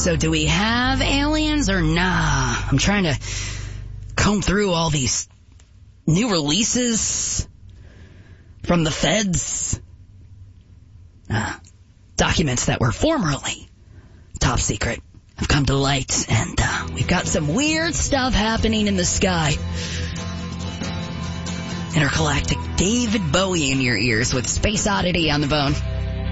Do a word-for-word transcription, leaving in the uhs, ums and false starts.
So do we have aliens or nah? I'm trying to comb through all these new releases from the feds. Uh, documents that were formerly top secret have come to light, and uh, we've got some weird stuff happening in the sky. Intergalactic David Bowie in your ears with Space Oddity on the phone.